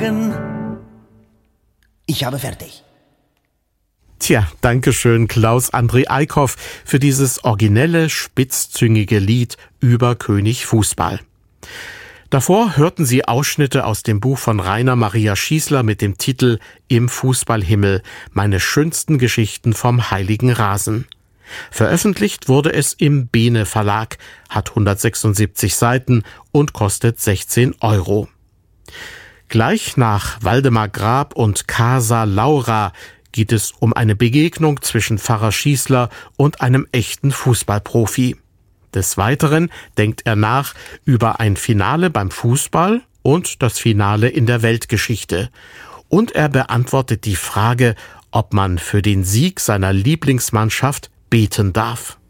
Ich habe fertig. Tja, dankeschön Klaus-André Eickhoff für dieses originelle, spitzzüngige Lied über König Fußball. Davor hörten Sie Ausschnitte aus dem Buch von Rainer Maria Schießler mit dem Titel Im Fußballhimmel, meine schönsten Geschichten vom heiligen Rasen. Veröffentlicht wurde es im Bene Verlag, hat 176 Seiten und kostet 16 €. Gleich nach Waldemar Grab und Casa Laura geht es um eine Begegnung zwischen Pfarrer Schießler und einem echten Fußballprofi. Des Weiteren denkt er nach über ein Finale beim Fußball und das Finale in der Weltgeschichte. Und er beantwortet die Frage, ob man für den Sieg seiner Lieblingsmannschaft beten darf.